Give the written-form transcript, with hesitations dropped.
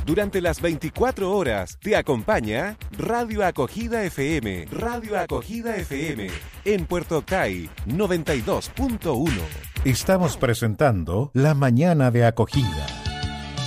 Durante las 24 horas te acompaña Radio Acogida FM. Radio Acogida FM. En Puerto Octay, 92.1. Estamos presentando La Mañana de Acogida.